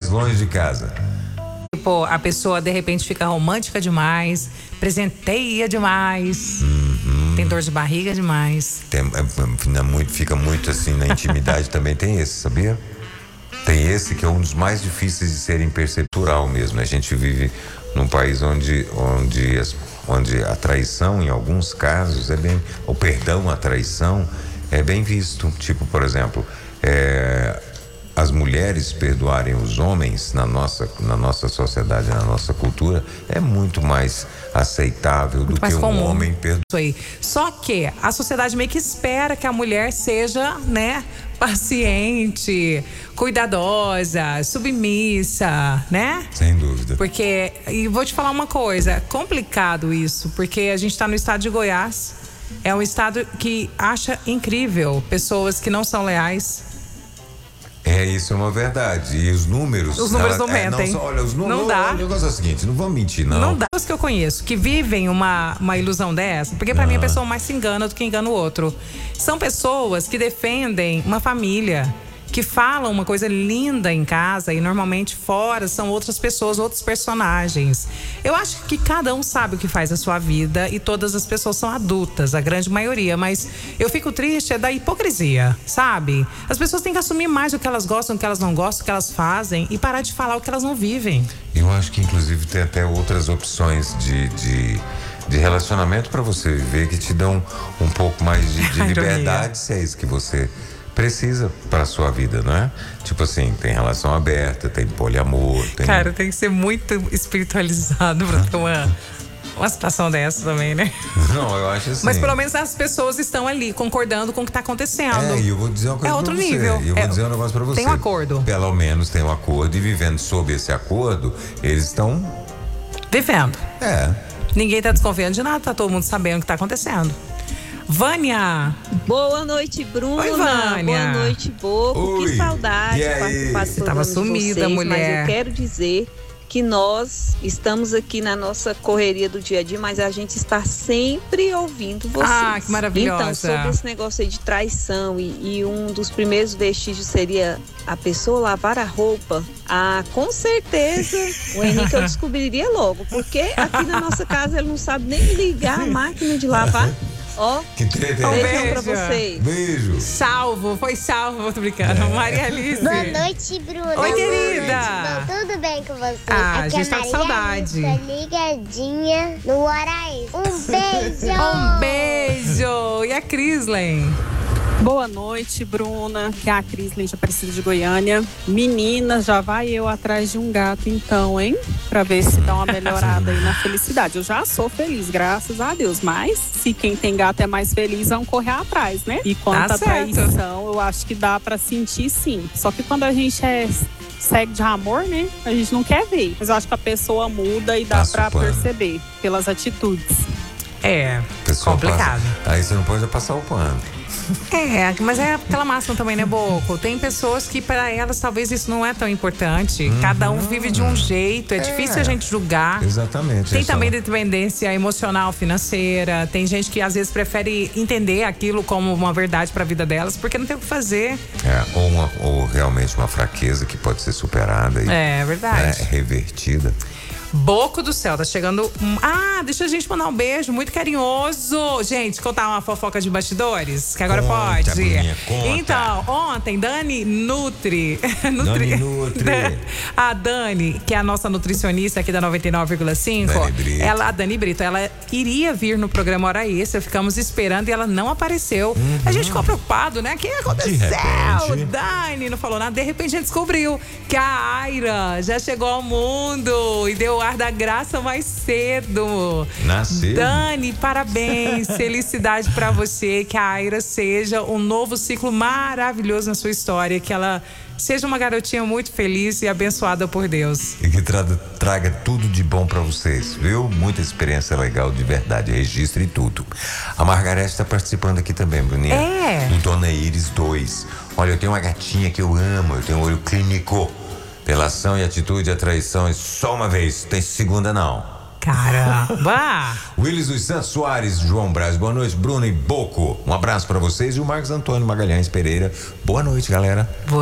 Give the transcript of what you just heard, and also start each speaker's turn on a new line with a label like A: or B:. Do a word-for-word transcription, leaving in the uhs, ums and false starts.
A: longe de casa.
B: Tipo, a pessoa de repente fica romântica demais, presenteia demais, uhum. tem dor de barriga demais.
A: Tem, é, muito, fica muito assim na intimidade também tem esse, sabia? Tem esse que é um dos mais difíceis de serem perceptual mesmo. A gente vive num país onde, onde, as, onde a traição, em alguns casos, é bem. O perdão à traição é bem visto. Tipo, por exemplo, é, as mulheres perdoarem os homens na nossa, na nossa sociedade, na nossa cultura, é muito mais aceitável do que um homem perdoar.
B: Isso aí. Só que a sociedade meio que espera que a mulher seja, né, paciente, cuidadosa, submissa, né?
A: Sem dúvida.
B: Porque, e vou te falar uma coisa, é complicado isso, porque a gente está no estado de Goiás, é um estado que acha incrível pessoas que não são leais.
A: É, isso é uma verdade. E os números...
B: Os números
A: ela,
B: não mentem.
A: É, não, olha, os números,
B: não dá.
A: O negócio é o seguinte, não vamos mentir, não.
B: Não dá. Os que eu conheço que vivem uma, uma ilusão dessa, porque pra ah. mim a pessoa mais se engana do que engana o outro. São pessoas que defendem uma família, que falam uma coisa linda em casa e normalmente fora são outras pessoas, outros personagens. Eu acho que cada um sabe o que faz a sua vida e todas as pessoas são adultas, a grande maioria, mas eu fico triste é da hipocrisia, sabe? As pessoas têm que assumir mais o que elas gostam, o que elas não gostam, o que elas fazem e parar de falar o que elas não vivem.
A: Eu acho que inclusive tem até outras opções de... de... de relacionamento para você viver que te dão um pouco mais de, de liberdade, se é isso que você precisa para sua vida, não é? Tipo assim, tem relação aberta, tem poliamor, tem...
B: Cara, tem que ser muito espiritualizado para ter uma, uma situação dessa também, né?
A: Não, eu acho assim.
B: Mas pelo menos as pessoas estão ali concordando com o que tá acontecendo.
A: É, e eu vou dizer uma coisa
B: é outro
A: pra você.
B: nível.
A: E eu vou
B: é,
A: dizer um negócio pra você.
B: Tem um acordo.
A: Pelo menos tem um acordo e vivendo sob esse acordo, eles estão...
B: Vivendo.
A: É.
B: Ninguém tá desconfiando de nada, tá todo mundo sabendo o que tá acontecendo. Vânia!
C: Boa noite, Bruna.
B: Oi, Vânia.
C: Boa noite, Boco.
A: Oi.
C: Que saudade de participar do
B: Você tava sumida,
C: vocês,
B: mulher.
C: mas eu quero dizer que nós estamos aqui na nossa correria do dia a dia, mas a gente está sempre ouvindo vocês.
B: Ah, que maravilhosa.
C: Então, sobre esse negócio aí de traição e, e um dos primeiros vestígios seria a pessoa lavar a roupa. Ah, com certeza o Henrique eu descobriria logo, porque aqui na nossa casa ele não sabe nem ligar a máquina de lavar. Ó,
A: que treta,
B: um
C: beijão
B: beijo
C: pra vocês.
A: Beijo.
B: Salvo, foi salvo, tô brincando. É. Maria Alice.
D: Boa noite, Bruna.
B: Oi, querida.
D: Boa noite, tudo bem com você?
B: Ah,
D: aqui
B: a gente
D: é
B: tá com
D: Maria
B: saudade.
D: Alice, ligadinha no Hora Extra. Um beijo.
B: Um beijo. E a Crislen?
E: Boa noite, Bruna, que é a Crislen de Aparecida de Goiânia. Meninas, já vai eu atrás de um gato então, hein? Pra ver se dá uma melhorada aí na felicidade. Eu já sou feliz, graças a Deus. Mas se quem tem gato é mais feliz, vão correr atrás, né? E quanto
B: tá
E: à traição, eu acho que dá pra sentir sim. Só que quando a gente é segue de amor, né? A gente não quer ver. Mas eu acho que a pessoa muda e dá
A: Passa
E: pra
A: o pano.
E: perceber pelas atitudes.
B: É,
A: Pessoal
B: complicado.
A: Passa, aí você não pode passar o pano.
B: É, mas é aquela máxima também, né, Boco? Tem pessoas que para elas talvez isso não é tão importante. Uhum. Cada um vive de um jeito, é, é difícil a gente julgar.
A: Exatamente.
B: Tem
A: é
B: também
A: só...
B: dependência emocional, financeira. Tem gente que às vezes prefere entender aquilo como uma verdade para a vida delas, porque não tem o que fazer.
A: É, ou, uma, ou realmente uma fraqueza que pode ser superada e
B: é verdade.
A: É, revertida.
B: Boco do céu, tá chegando. Ah, deixa a gente mandar um beijo muito carinhoso. Gente, contar uma fofoca de bastidores, que agora
A: conta,
B: pode.
A: Bruninha, conta.
B: Então, ontem, Dani Nutri.
A: Nutri. Dani Nutri.
B: A Dani, que é a nossa nutricionista aqui da noventa e nove vírgula cinco.
A: Dani Brito.
B: Ela, a Dani Brito, ela iria vir no programa Hora Extra, ficamos esperando e ela não apareceu. Uhum. A gente ficou preocupado, né? O que aconteceu? Dani não falou nada. De repente a gente descobriu que a Aira já chegou ao mundo e deu o ar da graça mais cedo.
A: Nasceu.
B: Dani, parabéns. Felicidade pra você. Que a Aira seja um novo ciclo maravilhoso na sua história. Que ela seja uma garotinha muito feliz e abençoada por Deus.
A: E que tra traga tudo de bom pra vocês, viu? Muita experiência legal de verdade. Registre tudo. A Margarete tá participando aqui também, Bruninha.
B: É.
A: Do Dona Iris dois. Olha, eu tenho uma gatinha que eu amo. Eu tenho um olho clínico. Pela ação e atitude, a traição é só uma vez, tem segunda não.
B: Caramba!
A: Willis dos Santos Soares, João Braz, boa noite, Bruno e Boco. Um abraço pra vocês e o Marcos Antônio Magalhães Pereira. Boa noite, galera. Boa